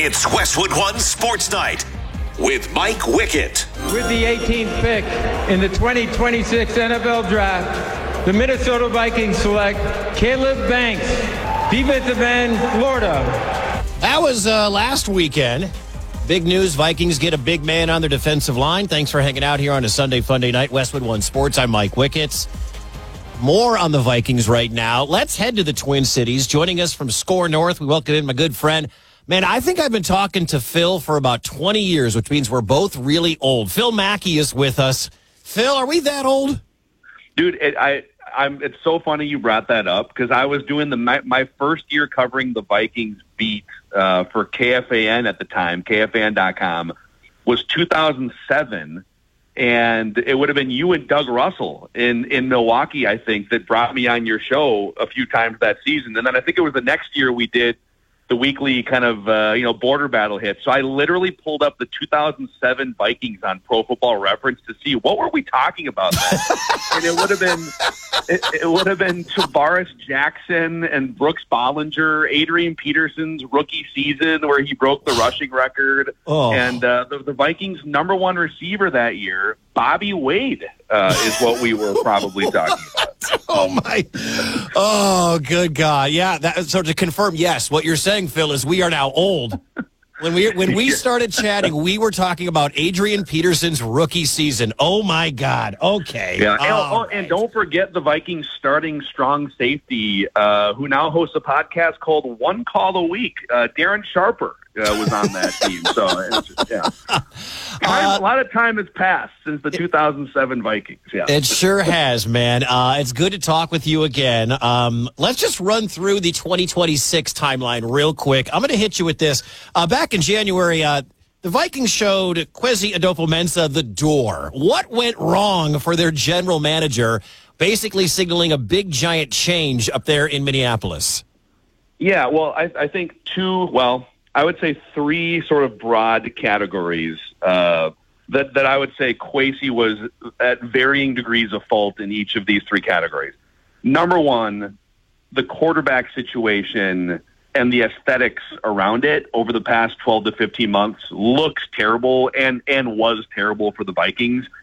It's Westwood One Sports Night with Mike Wickett. With the 18th pick in the 2026 NFL Draft, the Minnesota Vikings select Caleb Banks, defensive end, Florida. That was last weekend. Big news, Vikings get a big man on their defensive line. Thanks for hanging out here on a Sunday Funday night, Westwood One Sports. I'm Mike Wickett. More on the Vikings right now. Let's head to the Twin Cities. Joining us from Score North, we welcome in my good friend. Man, I think I've been talking to Phil for about 20 years, which means we're both really old. Phil Mackey is with us. Phil, are we that old? Dude, it's so funny you brought that up because I was doing my first year covering the Vikings beat for KFAN at the time, KFAN.com, was 2007. And it would have been you and Doug Russell in Milwaukee, I think, that brought me on your show a few times that season. And then I think it was the next year we did the weekly kind of, border battle hit. So I literally pulled up the 2007 Vikings on Pro Football Reference to see what were we talking about then. And it would have been Tavares Jackson and Brooks Bollinger, Adrian Peterson's rookie season where he broke the rushing record. Oh. And the Vikings' number one receiver that year, Bobby Wade, is what we were probably talking about. Oh, good God. Yeah. So to confirm, yes, what you're saying, Phil, is we are now old. When we started chatting, we were talking about Adrian Peterson's rookie season. Oh, my God. Okay. Yeah. And don't forget the Vikings starting strong safety, who now hosts a podcast called One Call a Week. Darren Sharper was on that team. So, a lot of time has passed since the 2007 Vikings. Yeah, it sure has, man. It's good to talk with you again. Let's just run through the 2026 timeline real quick. I'm going to hit you with this. Back in January, the Vikings showed Kwesi Adofo-Mensah the door. What went wrong for their general manager, basically signaling a big, giant change up there in Minneapolis? Yeah, well, I think I would say three sort of broad categories that I would say Kwesi was at varying degrees of fault in each of these three categories. Number one, the quarterback situation and the aesthetics around it over the past 12 to 15 months looks terrible and was terrible for the Vikings.